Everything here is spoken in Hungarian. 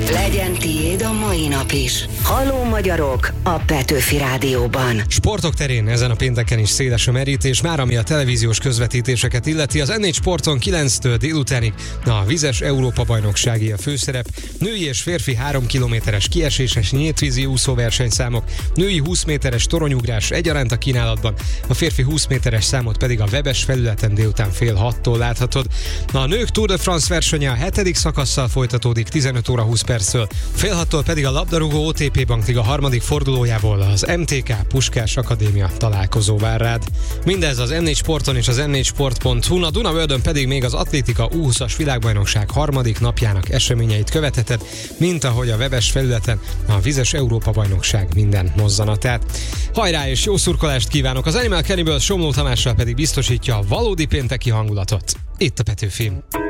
Legyen tiéd a mai nap is. Halló magyarok a Petőfi Rádióban. Sportok terén ezen a pénteken is széles a merítés, már ami a televíziós közvetítéseket illeti. Az N4 Sporton 9-től délutánig a vizes Európa-bajnoksági a főszerep, női és férfi 3 kilométeres kieséses nyíltvízi úszóversenyszámok, női 20 méteres toronyugrás egyaránt a kínálatban, a férfi 20 méteres számot pedig a webes felületen délután fél 6-tól láthatod. A nők Tour de France versenye a 7. szakasszal folytatódik 15 óra 20 perccel, fél 6-tól pedig a labdarúgó OTP Bankliga harmadik fordulójából az MTK Puskás Akadémia találkozó vár rád. Mindez az N4 Sporton és az n4sport.hu-n, a Dunavöldön pedig még az atlétika U20-as világbajnokság harmadik napjának eseményeit követheted, mint ahogy a webes felületen a vizes Európa-bajnokság minden mozzanatát. Hajrá és jó szurkolást kívánok! Az Animal Cannibal Somló Tamással pedig biztosítja a valódi pénteki hangulatot. Itt a Petőfi.